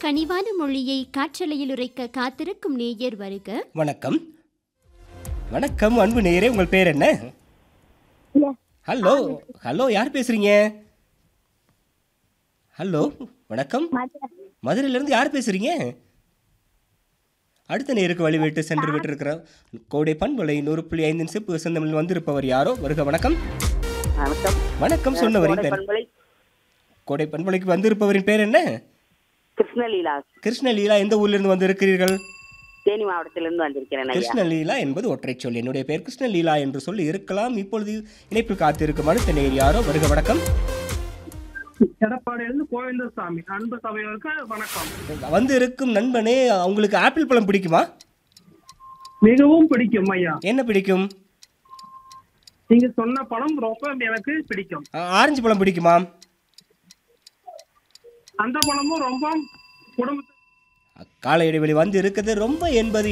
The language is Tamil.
கனிவான மொழியை காற்றலையில் உரைக்க காத்திருக்கும் நேயர் வருக. வணக்கம். வணக்கம் அன்பு நேயரே, உங்கள் பேர் என்ன? ஹலோ ஹலோ, யார் பேசுறீங்க? ஹலோ வணக்கம். மதுரையிலிருந்து யார் பேசுறீங்க? அடுத்த நேருக்கு வழிவிட்டு சென்று விட்டு இருக்கிற கோடை பண்பலை 100.5 சிப்பு செந்தமிழில் வந்திருப்பவர் யாரோ? வருக. வணக்கம். வணக்கம். வணக்கம் சொன்னவரின் பேர்? கோடை பண்பலைக்கு வந்திருப்பவரின் பேர் என்ன? கிருஷ்ணலீலா. கிருஷ்ணலீலா. எந்த ஊரிலிருந்து வந்திருக்கிறீர்கள்? தேனி மாவட்டத்திலிருந்து வந்திருக்கிறேன். கிருஷ்ணலீலா என்பது ஒற்றை சொல். என்னுடைய பெயர் கிருஷ்ணலீலா என்று சொல்லி இருக்கலாம். இப்பொழுது இணைப்பில் காத்திருக்கும் அடுத்த நேர் யாரோ? வருக. வணக்கம். எடப்பாடியிலிருந்து கோவிந்தசாமி. அன்பு சபையோருக்கு வணக்கம். வந்து இருக்கும் நண்பனே, உங்களுக்கு ஆப்பிள் பழம் பிடிக்குமா? மிகவும் பிடிக்கும் ஐயா. என்ன பிடிக்கும்? நீங்க சொன்ன பழம் ரொம்ப எனக்கு பிடிக்கும். ஆரஞ்சு பழம் பிடிக்குமா? அந்த பழமும் ரொம்ப குடும்பத்து கால இடைவெளி வந்து இருக்குது. ரொம்ப என்பது